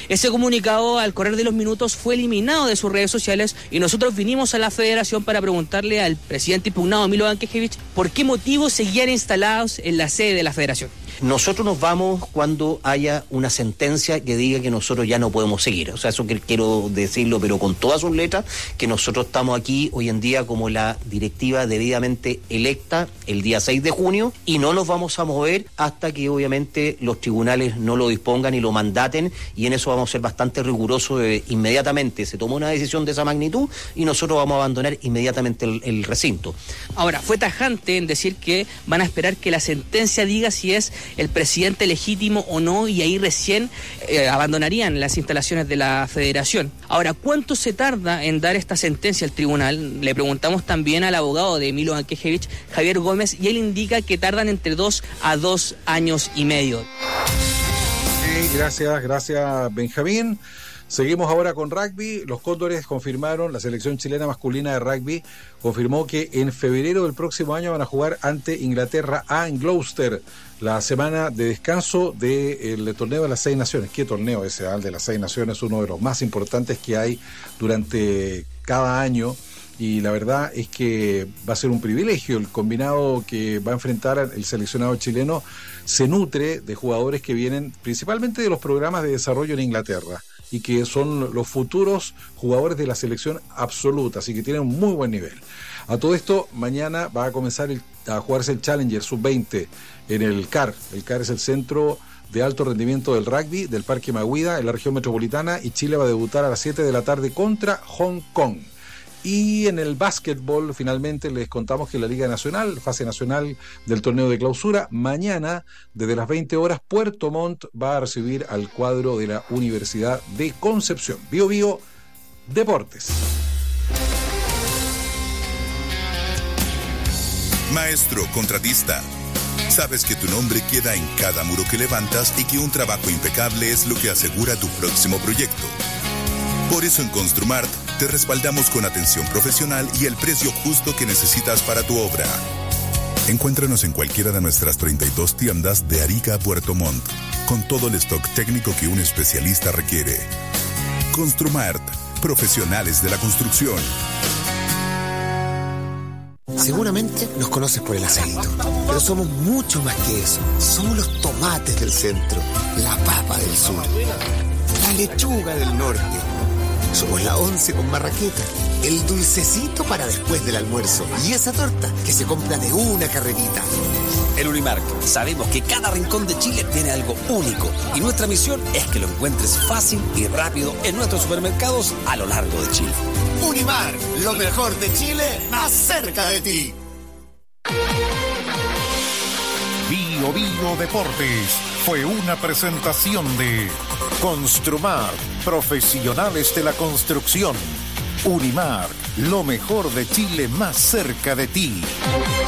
Ese comunicado, al correr de los minutos, fue eliminado de sus redes sociales y nosotros vinimos a la federación para preguntarle al presidente impugnado, Milovan Knežević, por qué motivo seguían instalados en la sede de la federación. Nosotros nos vamos cuando haya una sentencia que diga que nosotros ya no podemos seguir. O sea, eso que quiero decirlo, pero con todas sus letras, que nosotros estamos aquí hoy en día como la directiva debidamente electa el día 6 de junio y no nos vamos a mover hasta que obviamente los tribunales no lo dispongan y lo mandaten, y en eso vamos a ser bastante rigurosos. Inmediatamente se toma una decisión de esa magnitud y nosotros vamos a abandonar inmediatamente el recinto. Ahora, fue tajante en decir que van a esperar que la sentencia diga si es el presidente legítimo o no, y ahí recién abandonarían las instalaciones de la federación. Ahora, ¿cuánto se tarda en dar esta sentencia al tribunal? Le preguntamos también al abogado de Milovan Knežević, Javier Gómez, y él indica que tardan entre 2 a 2 años y medio. Sí, gracias Benjamín. Seguimos ahora con rugby. Los Cóndores confirmaron, la selección chilena masculina de rugby confirmó que en febrero del próximo año van a jugar ante Inglaterra en Gloucester, la semana de descanso del torneo de las 6 naciones. ¿Qué torneo ese? El de las 6 naciones, uno de los más importantes que hay durante cada año, y la verdad es que va a ser un privilegio. El combinado que va a enfrentar el seleccionado chileno se nutre de jugadores que vienen principalmente de los programas de desarrollo en Inglaterra y que son los futuros jugadores de la selección absoluta, así que tienen un muy buen nivel. A todo esto, mañana va a comenzar a jugarse el Challenger Sub-20 en el CAR. El CAR es el centro de alto rendimiento del rugby del Parque Maguida en la región metropolitana, y Chile va a debutar a las 7 de la tarde contra Hong Kong. Y en el básquetbol, finalmente, les contamos que la Liga Nacional, fase nacional del torneo de clausura, mañana, desde las 20 horas, Puerto Montt va a recibir al cuadro de la Universidad de Concepción. Bio Deportes. Maestro contratista, sabes que tu nombre queda en cada muro que levantas y que un trabajo impecable es lo que asegura tu próximo proyecto. Por eso en Construmart te respaldamos con atención profesional y el precio justo que necesitas para tu obra. Encuéntranos en cualquiera de nuestras 32 tiendas de Arica a Puerto Montt, con todo el stock técnico que un especialista requiere. Construmart, profesionales de la construcción. Seguramente nos conoces por el asadito, pero somos mucho más que eso. Somos los tomates del centro, la papa del sur, la lechuga del norte. Somos la 11 con marraqueta, el dulcecito para después del almuerzo y esa torta que se compra de una carrerita. En Unimark sabemos que cada rincón de Chile tiene algo único y nuestra misión es que lo encuentres fácil y rápido en nuestros supermercados a lo largo de Chile. Unimark, lo mejor de Chile más cerca de ti. Bio Deportes fue una presentación de Construmart, profesionales de la construcción. Unimark, lo mejor de Chile más cerca de ti.